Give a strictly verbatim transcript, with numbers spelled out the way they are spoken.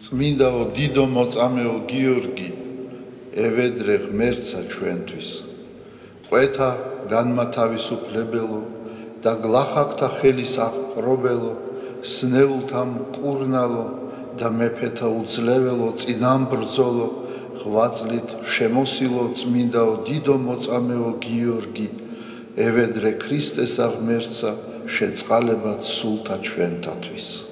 წმინდაო დიდო მოწამეო გიორგი, ევედრე ღმერთსა ჩვენთვის. ყვეთა განმათავისუფლებელო და გლახაკთა ხელის აღპყრობელო, სნეულთა მკურნალო და მეფეთა უძლეველო, წინამბრძოლო, ღვაწლით შემოსილო წმინდაო დიდო მოწამეო გიორგი, ევედრე ქრისტესა ღმერთსა შეწყალებად სულთა ჩვენთათვის.